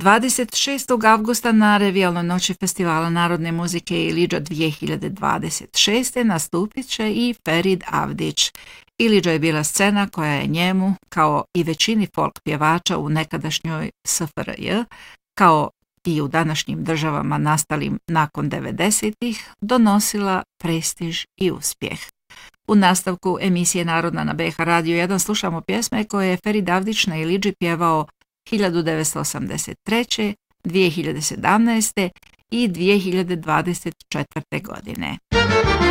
26. avgusta na revijalnoj noći Festivala narodne muzike Ilidža 2026. nastupit će i Ferid Avdić. Ilidža je bila scena koja je njemu, kao i većini folk pjevača u nekadašnjoj SFRJ, kao i u današnjim državama nastalim nakon 90-ih, donosila prestiž i uspjeh. U nastavku emisije Narodna na BH Radio 1 slušamo pjesme koje je Ferid Avdić na Ilidži pjevao 1983., 2017. i 2024. godine.